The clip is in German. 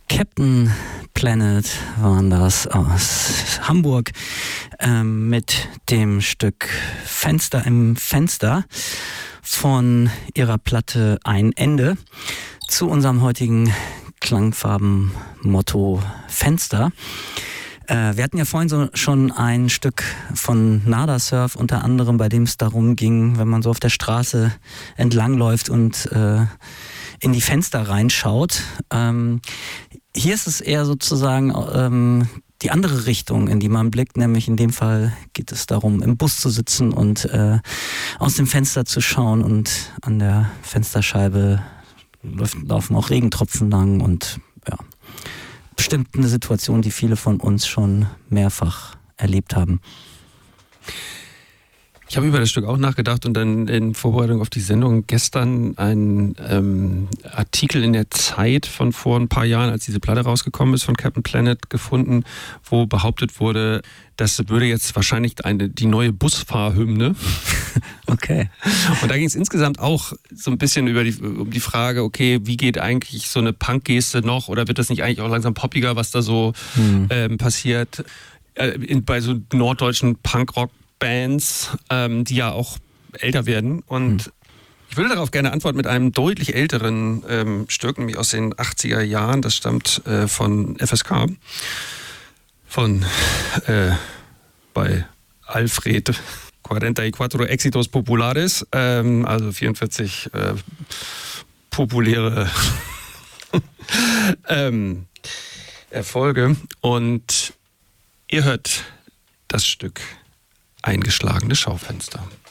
Captain Planet waren das aus Hamburg mit dem Stück Fenster im Fenster von ihrer Platte Ein Ende zu unserem heutigen Klangfarben-Motto Fenster. Wir hatten ja vorhin schon ein Stück von Nada Surf, unter anderem, bei dem es darum ging, wenn man so auf der Straße entlangläuft und in die Fenster reinschaut. Hier ist es eher sozusagen die andere Richtung, in die man blickt, nämlich in dem Fall geht es darum, im Bus zu sitzen und aus dem Fenster zu schauen, und an der Fensterscheibe laufen auch Regentropfen lang, und ja, bestimmt eine Situation, die viele von uns schon mehrfach erlebt haben. Ich habe über das Stück auch nachgedacht und dann in Vorbereitung auf die Sendung gestern einen Artikel in der Zeit von vor ein paar Jahren, als diese Platte rausgekommen ist, von Captain Planet gefunden, wo behauptet wurde, das würde jetzt wahrscheinlich die neue Busfahrhymne. Okay. Und da ging es insgesamt auch so ein bisschen um die Frage, okay, wie geht eigentlich so eine Punk-Geste noch, oder wird das nicht eigentlich auch langsam poppiger, was da so passiert bei so norddeutschen Punkrock-Bands, die ja auch älter werden. Und ich würde darauf gerne antworten mit einem deutlich älteren Stück, nämlich aus den 80er Jahren. Das stammt von FSK, von bei Alfred 44 Éxitos Populares, also 44 populäre Erfolge. Und ihr hört das Stück Eingeschlagene Schaufenster.